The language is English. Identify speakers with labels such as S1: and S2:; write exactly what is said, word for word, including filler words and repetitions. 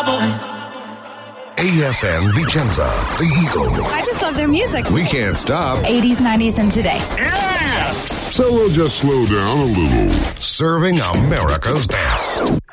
S1: A F M Vicenza, The Eagle.
S2: I just love their music.
S1: We can't stop.
S2: eighties, nineties, and today.
S1: Yeah! So we'll just slow down a little. Serving America's best.